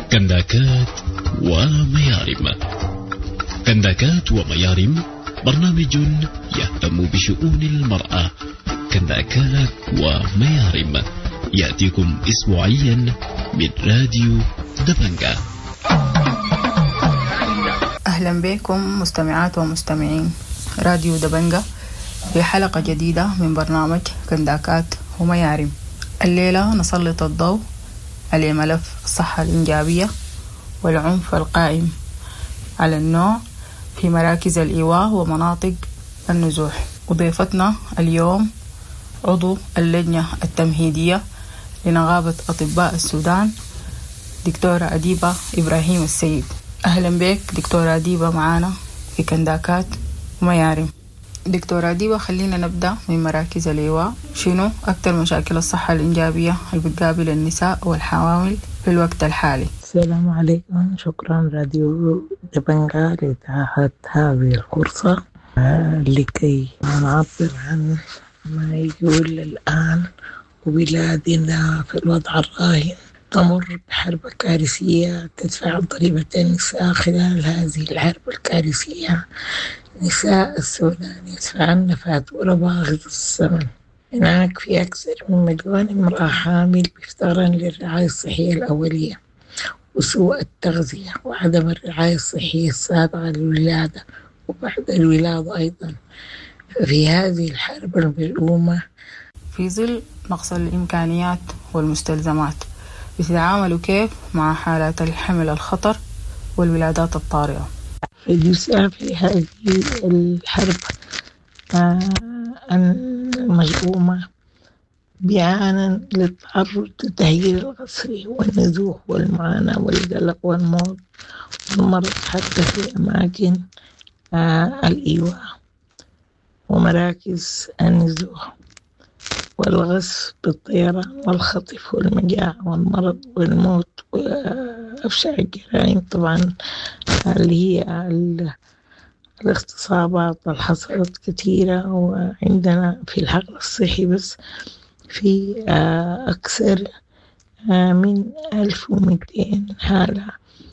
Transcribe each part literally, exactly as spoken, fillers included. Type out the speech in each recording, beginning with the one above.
كنداكات وميارم. كنداكات وميارم برنامج يهتم بشؤون المرأة. كنداكات وميارم يأتيكم أسبوعيا من راديو دبنجة. أهلا بكم مستمعات ومستمعين راديو دبنجة بحلقة جديدة من برنامج كنداكات وميارم. الليلة نسلط الضوء على ملف الصحة الإنجابية والعنف القائم على النوع في مراكز الإيواء ومناطق النزوح. وضيفتنا اليوم عضو اللجنة التمهيدية لنقابة أطباء السودان دكتورة أديبة إبراهيم السيد. أهلا بك دكتورة أديبة معانا في كنداكات وميارم. دكتورة أديبة، خلينا نبدأ من مراكز الإيواء. شنو أكثر مشاكل الصحة الإنجابية اللي بتقابل النساء والحوامل في الوقت الحالي؟ السلام عليكم، شكرا راديو دبنجة لإتاحة هذه الفرصة لكي نعبر عن ما يقول الآن وبلادنا في الوضع الراهن تمر بحرب كارثية تدفع ضريبة النساء. خلال هذه الحرب الكارثية نساء السودان يدفعن فاتورة باهظة الثمن. هناك في أكثر من مليون امرأة حامل بيفتقرن للرعاية الصحية الأولية وسوء التغذية وعدم الرعاية الصحية السابقة للولادة وبعد الولادة أيضا. في هذه الحرب المزعومة في ظل نقص الإمكانيات والمستلزمات بتتعاملوا كيف مع حالات الحمل الخطر والولادات الطارئة؟ النساء في هذه الحرب المزعومة بيعانن للتعرض للتهجير القسري والنزوح والمعاناة والقلق والموت والمرض حتى في أماكن الإيواء ومراكز النزوح والغصب بالطيران والخطف والمجاعة والمرض والموت وأفشع الجرائم طبعا اللي هي الاغتصابات اللي حصلت كثيرة. وعندنا في الحقل الصحي بس في أكثر من ألف ومئتين حالة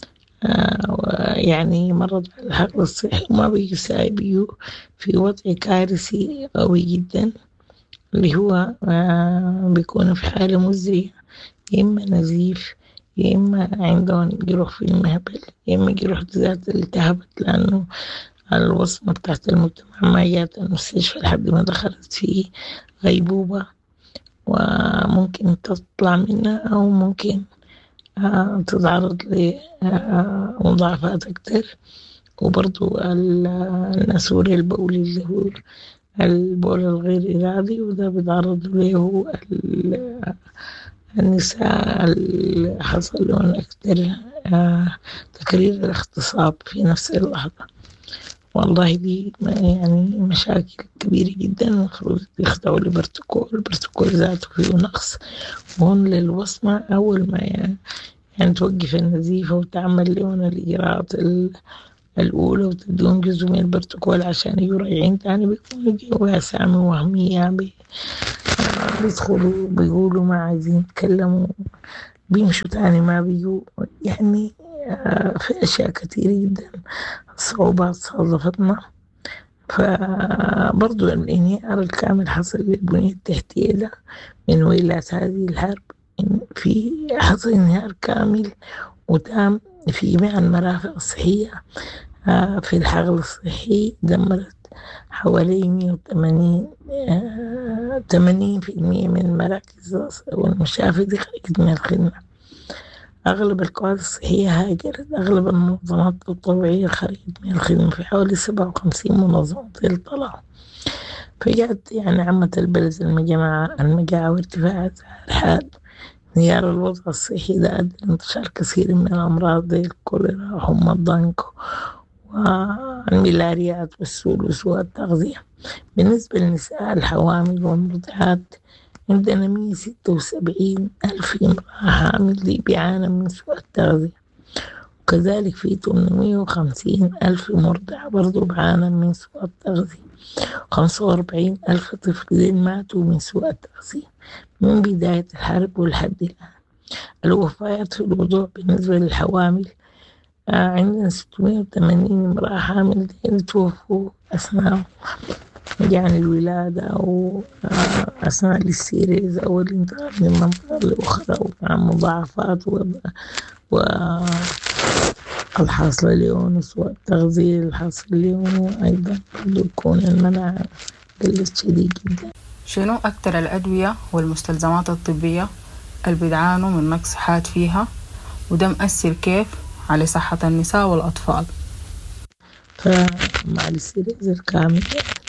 يعني مرض الحقل الصحي وما بيساعدوا في وضع كارثي قوي جدا اللي هو بيكون في حالة مزرية، يا إما نزيف يا إما عندهم جروح في المهبل يا إما جروح ذات التهبت لأنه الوصمة بتاعت المجتمع ما جات المستشفى لحد ما دخلت في غيبوبة وممكن تطلع منها أو ممكن تتعرض لمضاعفات أكتر. وبرضو النسور البولي اللي هو البول الغير إرادي وده بيتعرض له النساء اللي حصل لهم أكتر تكرير الاغتصاب في نفس اللحظة. والله دي يعني مشاكل كبيرة جدا. المفروض يخضعوا لبروتوكول البروتوكول ذاته فيه نقص وهون للوصمة أول ما يعني, يعني توقف النزيفة وتعمل لهم الإجراءات الأولى وتدون جزء من البروتوكول عشان يراجعين تاني بيكونوا جوا أسامي وهمية بي بيدخلوا بيقولوا ما عايزين يتكلموا بيمشوا تاني ما بيجوا. يعني في أشياء كتيرة جدا صعوبات صادفتنا. فبرضو الانهيار الكامل حصل بالبنية التحتية ده من ويلات هذه الحرب. في حصل انهيار كامل وتام في جميع المرافق الصحية. في الحقل الصحي دمرت حوالي مئة وثمانين ثمانين بالمئة من المراكز والمشافي دي خرجت من الخدمة. أغلب الكوادر الصحية هاجرت. أغلب المنظمات التطوعية خرجت من الخدمة. في حوالي سبعة وخمسين منظمة طلعوا. فجأت يعني عامة البلد المجاعة المجاعة وارتفاع الحاد. انهيار الوضع الصحي ده أدى لانتشار كثير من الأمراض زي الكوليرا وحمى الضنك والملاريات والسول وسوء التغذية. بالنسبة للنساء الحوامل والمرضعات عندنا مئة وستة وسبعين ألف امرأة حامل بيعانوا من سوء التغذية وكذلك في ثمانمئة وخمسين ألف مرضع برضو بعانوا من سوء التغذية. خمسة وأربعين ألف طفل ماتوا من سوء التغذية من بداية الحرب ولحد الآن. الوفيات في الوضوء بالنسبة للحوامل، آه عندنا ستمائة وثمانين امرأة حامل توفوا أثناء يعني الولادة أو آه أثناء الاستيريز أو الانتقال من منطقة لأخرى ومع مضاعفات والحاصلة ليونس والتغذية الحاصل ليون، وأيضا يكون المناعة قلت شديد جدا. شنو أكتر الأدوية والمستلزمات الطبية اللي بيدعانوا من نقص حاد فيها، وده مأثر كيف على صحة النساء والأطفال؟ فمع الاستيريز الكامل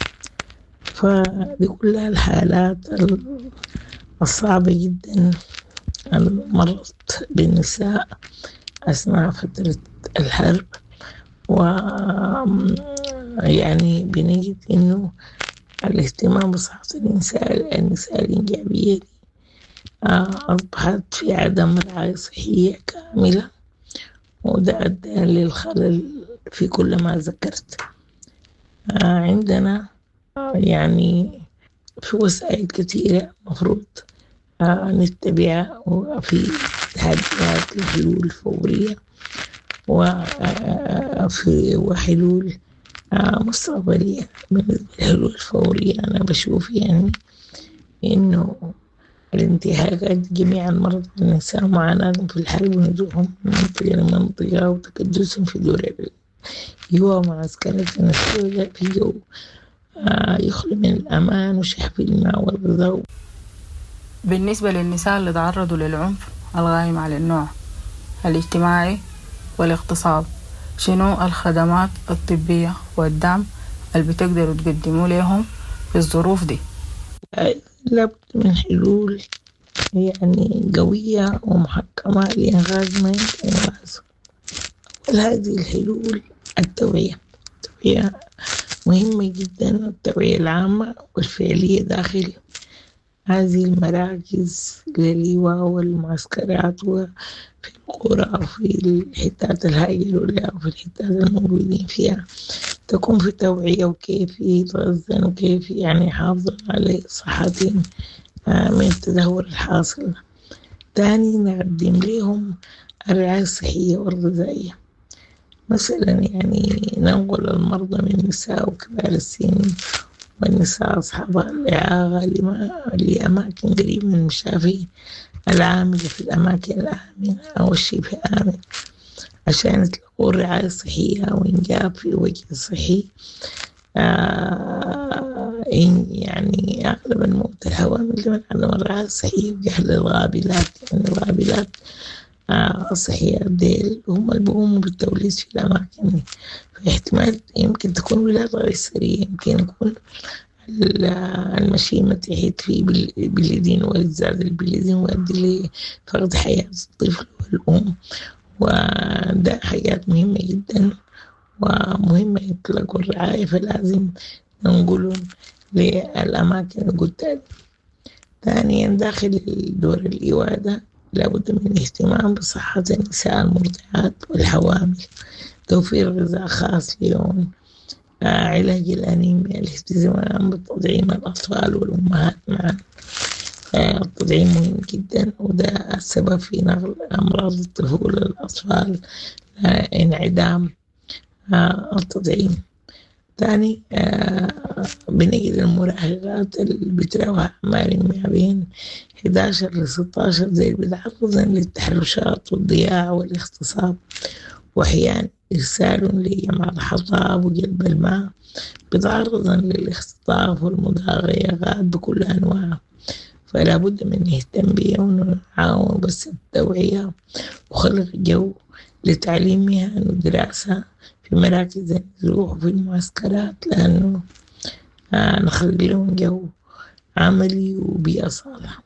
فدي كلها الحالات الصعبة جدا مرت بالنساء أثناء فترة الحرب، ويعني بنجد إنه الاهتمام بصحة النساء النساء الإنجابية دي أصبحت في عدم رعاية صحية كاملة، وده أدى للخلل في كل ما ذكرت. عندنا يعني في وسائل كثيرة مفروض نتبعها وفي تحديات الحلول الفورية وفي وحلول مستقبلية. بالنسبة للحلول الفورية أنا بشوف يعني إنه الانتهاكات جميع المرضى النساء معاناتهم في الحرب ونزوحهم من منطقة لمنطقة وتكدسهم في دور يوا معسكرات السوداء في جو يخلو من الأمان وشحف الماء والغذاء. بالنسبة للنساء اللي تعرضوا للعنف الغائم على النوع الاجتماعي والاغتصاب، شنو الخدمات الطبية والدعم اللي بتقدروا تقدموا لهم في الظروف دي؟ لابد من حلول يعني قوية ومحكمة لإنقاذ ما يمكن إنقاذه. هذه الحلول التوعية التوعية مهمة جدا، التوعية العامة والفعلية داخل هذه المراكز للإيواء والمعسكرات وفي القرى وفي الحتات الهائلة وفي الحتات الموجودين فيها تكون في توعية وكيف يتغذن وكيف يعني يحافظون على صحتهم من التدهور الحاصل. تاني نقدم لهم الرعاية الصحية والغذائية، مثلا يعني ننقل المرضى من النساء وكبار السن والنساء أصحاب الإعاقة لأماكن قريبة من المشافي العاملة في الأماكن الآمنة أو الشبه آمن عشان يتلقوا الرعاية الصحية وإنجاب في وجه صحي. آه يعني أغلب الموت الحوامل من عدم الرعاية الصحية وجهل الغابلات، يعني الغابلات آه الصحية ديل هم اللي بيقوموا بالتوليد في الأماكن، فاحتمال يمكن تكون ولادة غير سرية، يمكن يكون المشيمة تحيط فيه باليدين والزاد البلدين ويؤدي لفقد حياة الطفل والأم، وده حاجات مهمة جدا ومهمة يطلقوا الرعاية، فلازم ننقلهم للأماكن القتال. ثانيا داخل دور الإوادة لابد من الاهتمام بصحة النساء المرضعات والحوامل، توفير غذاء خاص لهم، آه علاج الأنيميا، الاهتمام بتطعيم الأطفال والأمهات معا. آه التطعيم مهم جدا وده السبب في نقل أمراض الطفولة للأطفال، آه انعدام آه التطعيم. ثاني آه بنجد المراهقات اللي بتراوح أعمارهم ما بين إحدى عشر لستة عشر زي بتعرضن للتحرشات والضياع والاغتصاب، وأحيانا إرسال لجمع الحطاب وجلب الماء، بتعرضن للاختطاف والمضايقات بكل أنواعها. فلا بد من نهتم بها ونعاون بس التوعية وخلق جو لتعليمها ودراسة في مراكز النزوح وفي المعسكرات، لأنه آه نخلي لهم جو عملي وبيئة صالحة.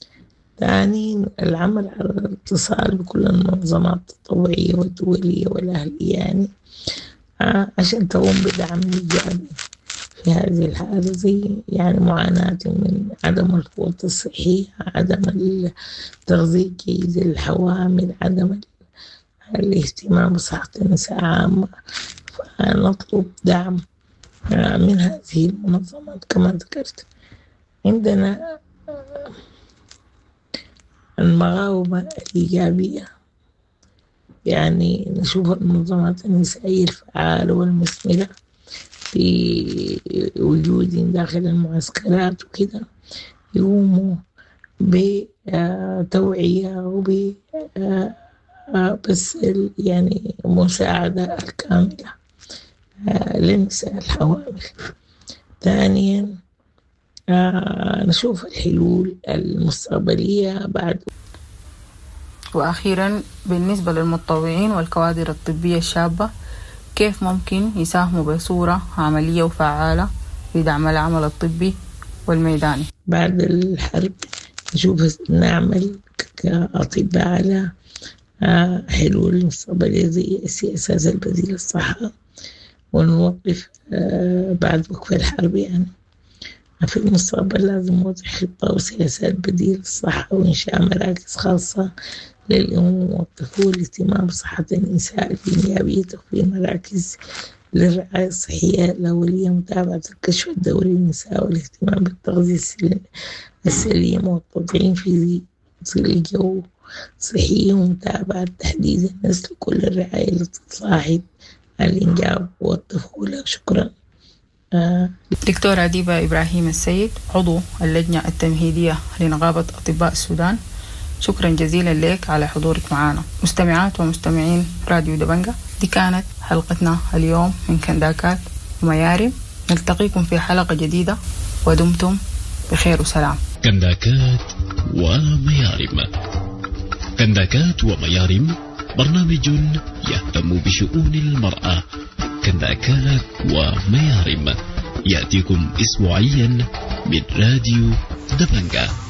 ثاني العمل على الاتصال بكل المنظمات التطوعية والدولية والأهلية يعني آه عشان تقوم بدعم إيجابي في هذه الحالة، زي يعني معاناة من عدم القوة الصحية، عدم التغذية الجيدة للحوامل، عدم الاهتمام بصحة النساء عامة. فنطلب دعم آه من هذه المنظمات كما ذكرت. عندنا المقاومة الإيجابية، يعني نشوف المنظمات النسائية الفعالة والمثمرة في وجود داخل المعسكرات وكده، يقوموا بتوعية وب بس يعني مساعدة الكاملة للنساء الحوامل. ثانيا نشوف الحلول المستقبلية بعد. وأخيرا بالنسبة للمتطوعين والكوادر الطبية الشابة، كيف ممكن يساهموا بصورة عملية وفعالة في دعم العمل الطبي والميداني؟ بعد الحرب نشوف نعمل كأطباء على حلول مستقبلية زي السياسات البديلة للصحة، ونوقف بعد وقف الحرب يعني في المستقبل لازم نوضع خطة وسياسات بديلة للصحة، وإنشاء مراكز خاصة للأمومة والطفولة والاهتمام بصحة النساء الإنجابية، تخفيض مراكز للرعاية الصحية الأولية، متابعة الكشف الدوري للنساء والاهتمام بالتغذية السليمة والتطعيم في ظل الجو صحي، ومتابعة تحديث النسل كل الرعاية التي تصاحب الإنجاب والطفولة. شكرا. آه. دكتورة عديبة إبراهيم السيد، عضو اللجنة التمهيدية لنقابة أطباء السودان، شكرا جزيلا لك على حضورك معنا. مستمعات ومستمعين راديو دبنجة، دي كانت حلقتنا اليوم من كنداكات وميارم. نلتقيكم في حلقة جديدة ودمتم بخير وسلام. كنداكات وميارم. كنداكات وميارم برنامج يهتم بشؤون المرأة. كنداكات وميارم يأتيكم أسبوعيا من راديو دبنجة.